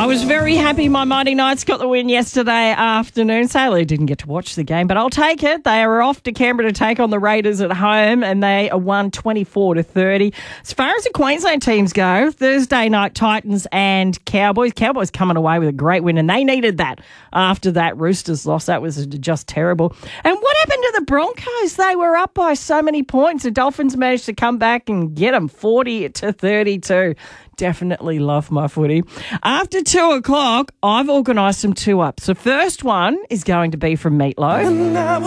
I was very happy my Mighty Knights got the win yesterday afternoon. Sadly, didn't get to watch the game, but I'll take it. They are off to Canberra to take on the Raiders at home, and they are won 24-30. As far as the Queensland teams go, Thursday night Titans and Cowboys. Cowboys coming away with a great win, and they needed that after that Roosters loss. That was just terrible. And what happened to the Broncos? They were up by so many points. The Dolphins managed to come back and get them 40-32. Definitely love my footy. After 2 o'clock, I've organised some 2-ups. The first one is going to be from Meatloaf.